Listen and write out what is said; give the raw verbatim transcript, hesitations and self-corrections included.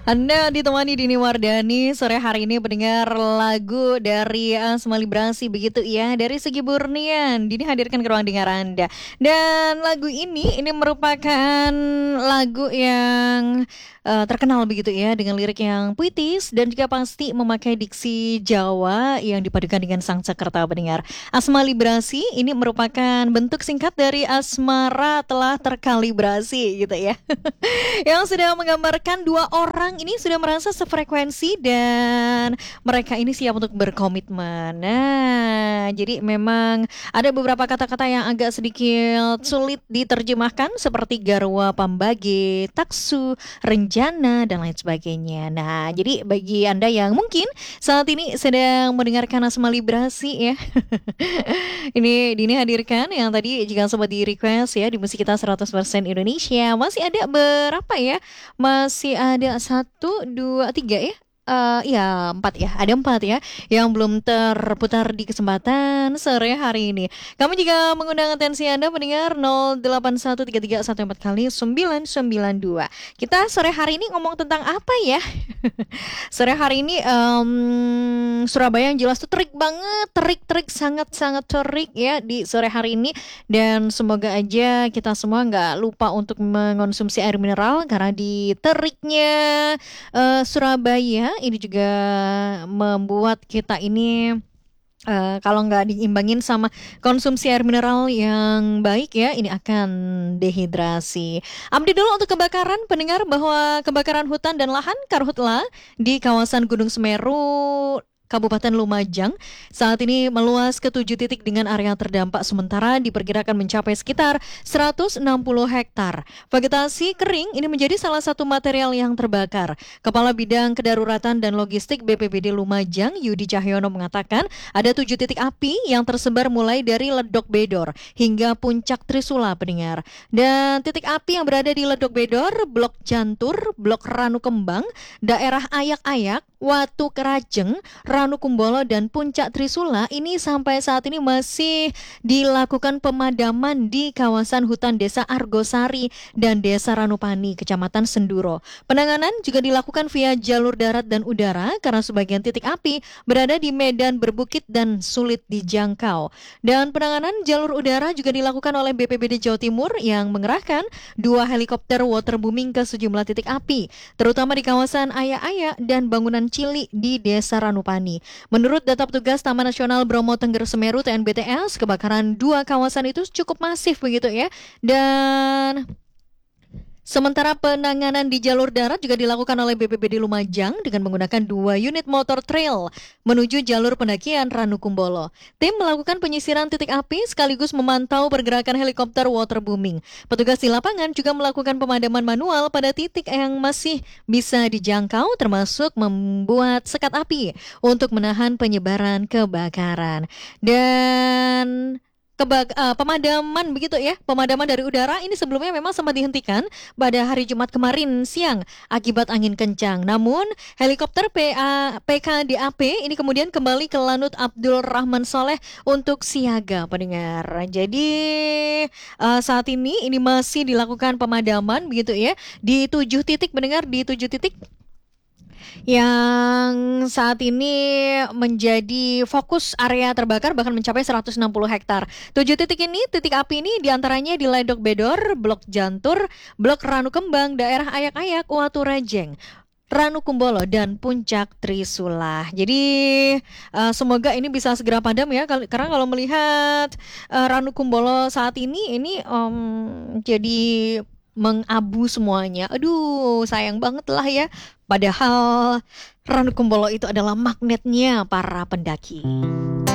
Anda ditemani Dini Wardani sore hari ini mendengar lagu dari Asma Librasi begitu ya. Dari Segi Burnian Dini hadirkan ke ruang dengar Anda. Dan lagu ini ini merupakan lagu yang uh, terkenal begitu ya, dengan lirik yang puitis dan juga pasti memakai diksi Jawa yang dipadukan dengan Sangsekerta pendengar. Asma Librasi ini merupakan bentuk singkat dari asmara telah terkalibrasi gitu ya. Yang sudah menggambarkan dua orang ini sudah merasa sefrekuensi dan mereka ini siap untuk berkomitmen. Nah, jadi memang ada beberapa kata-kata yang agak sedikit sulit diterjemahkan seperti garwa pambage, taksu, renjana dan lain sebagainya. Nah, jadi bagi Anda yang mungkin saat ini sedang mendengarkan Asma Librasi ya. Ini Dini hadirkan yang tadi jika sempat di request ya di musik kita seratus persen Indonesia. Masih ada berapa ya? Masih ada satu, dua, tiga ya? Uh, ya empat ya, ada empat ya yang belum terputar di kesempatan sore hari ini. Kami juga mengundang atensi Anda pendengar nol delapan satu tiga tiga satu empat kali sembilan sembilan dua. Kita sore hari ini ngomong tentang apa ya? Sore hari ini um, Surabaya yang jelas tuh terik banget, terik-terik sangat-sangat terik ya di sore hari ini. Dan semoga aja kita semua nggak lupa untuk mengonsumsi air mineral karena di teriknya uh, Surabaya ini juga membuat kita ini Uh, kalau nggak diimbangin sama konsumsi air mineral yang baik ya, ini akan dehidrasi. Update dulu untuk kebakaran pendengar bahwa kebakaran hutan dan lahan Karhutla di kawasan Gunung Semeru Kabupaten Lumajang saat ini meluas ke tujuh titik dengan area terdampak sementara diperkirakan mencapai sekitar seratus enam puluh hektar. Vegetasi kering ini menjadi salah satu material yang terbakar. Kepala Bidang Kedaruratan dan Logistik B P B D Lumajang, Yudi Cahyono mengatakan ada tujuh titik api yang tersebar mulai dari Ledok Bedor hingga Puncak Trisula pendengar. Dan titik api yang berada di Ledok Bedor, Blok Jantur, Blok Ranu Kembang, daerah Ayak-Ayak, Watu Kerajeng, Ranu Kumbolo dan Puncak Trisula ini sampai saat ini masih dilakukan pemadaman di kawasan hutan Desa Argosari dan Desa Ranupani, Kecamatan Senduro. Penanganan juga dilakukan via jalur darat dan udara karena sebagian titik api berada di medan berbukit dan sulit dijangkau. Dan penanganan jalur udara juga dilakukan oleh B P B D Jawa Timur yang mengerahkan dua helikopter waterbooming ke sejumlah titik api, terutama di kawasan Ayak-Ayak dan bangunan Cili di Desa Ranupani. Menurut data petugas Taman Nasional Bromo Tengger Semeru T N B T S, kebakaran dua kawasan itu cukup masif begitu ya. Dan sementara penanganan di jalur darat juga dilakukan oleh B P B D Lumajang dengan menggunakan dua unit motor trail menuju jalur pendakian Ranu Kumbolo. Tim melakukan penyisiran titik api sekaligus memantau pergerakan helikopter waterbooming. Petugas di lapangan juga melakukan pemadaman manual pada titik yang masih bisa dijangkau termasuk membuat sekat api untuk menahan penyebaran kebakaran. Dan Kebak, uh, pemadaman begitu ya, pemadaman dari udara ini sebelumnya memang sempat dihentikan pada hari Jumat kemarin siang akibat angin kencang. Namun helikopter P A, P K D A P ini kemudian kembali ke Lanut Abdul Rahman Soleh untuk siaga pendengar. Jadi uh, saat ini ini masih dilakukan pemadaman begitu ya di tujuh titik pendengar, di tujuh titik yang saat ini menjadi fokus area terbakar bahkan mencapai seratus enam puluh hektar. Tujuh titik ini, titik api ini diantaranya di Ledok Bedor, Blok Jantur, Blok Ranu Kembang, daerah Ayak-Ayak, Watu Rejeng, Ranu Kumbolo dan Puncak Trisula. Jadi uh, semoga ini bisa segera padam ya, karena kalau melihat uh, Ranu Kumbolo saat ini ini um, jadi mengabu semuanya. Aduh, sayang banget lah ya. Padahal Ranu Kumbolo itu adalah magnetnya para pendaki.